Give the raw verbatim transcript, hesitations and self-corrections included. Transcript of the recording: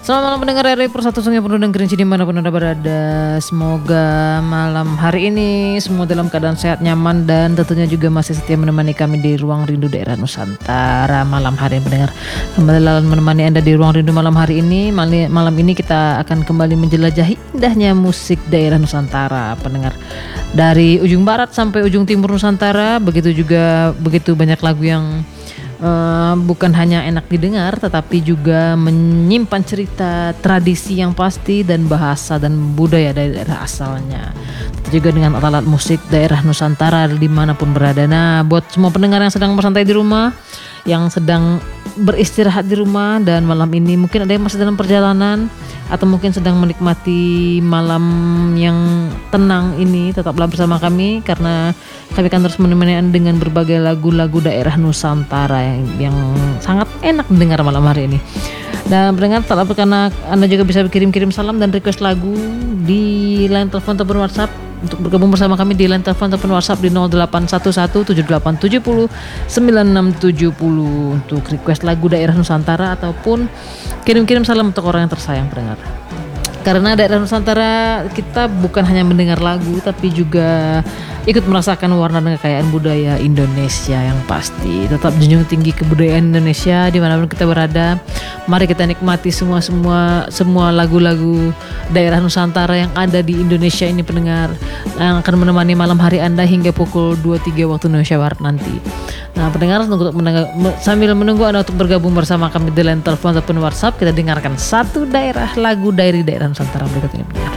Selamat malam pendengar R R I Persatu Sungai Penuh dan Kerinci dimanapun Anda berada. Semoga malam hari ini semua dalam keadaan sehat, nyaman, dan tentunya juga masih setia menemani kami di Ruang Rindu Daerah Nusantara malam hari ini pendengar. Kembali lalu menemani Anda di Ruang Rindu malam hari ini. Malam ini kita akan kembali menjelajahi indahnya musik daerah Nusantara pendengar. Dari ujung barat sampai ujung timur Nusantara, begitu juga begitu banyak lagu yang Uh, bukan hanya enak didengar tetapi juga menyimpan cerita, tradisi yang pasti dan bahasa dan budaya dari daerah asalnya. Tentu juga dengan alat musik daerah Nusantara dimanapun berada. Nah, buat semua pendengar yang sedang bersantai di rumah, yang sedang beristirahat di rumah, dan malam ini mungkin ada yang masih dalam perjalanan atau mungkin sedang menikmati malam yang tenang ini, tetaplah bersama kami karena kami akan terus menemani Anda dengan berbagai lagu-lagu daerah Nusantara yang, yang sangat enak didengar malam hari ini. Dan pendengar, tak lupa karena Anda juga bisa kirim-kirim salam dan request lagu di line telepon ataupun WhatsApp. Untuk bergabung bersama kami di line telepon ataupun WhatsApp di nol delapan satu satu tujuh delapan tujuh nol sembilan enam tujuh nol untuk request lagu daerah Nusantara ataupun kirim-kirim salam untuk orang yang tersayang pendengar. Karena daerah Nusantara kita bukan hanya mendengar lagu tapi juga ikut merasakan warna dan kekayaan budaya Indonesia yang pasti. Tetap junjung tinggi kebudayaan Indonesia dimanapun kita berada. Mari kita nikmati semua semua semua lagu-lagu daerah Nusantara yang ada di Indonesia ini pendengar, yang akan menemani malam hari Anda hingga pukul dua tiga waktu Indonesia Barat nanti. Nah pendengar, untuk mendengar, sambil menunggu Anda untuk bergabung bersama kami di line telepon ataupun WhatsApp, kita dengarkan satu daerah lagu dari daerah Nusantara berikut ini pendengar.